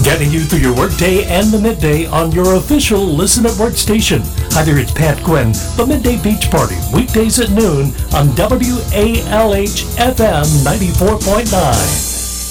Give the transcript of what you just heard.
Getting you through your workday and the midday on your official Listen at Work station. Hi there, it's Pat Quinn, the Midday Beach Party, weekdays at noon on WALH FM 94.9.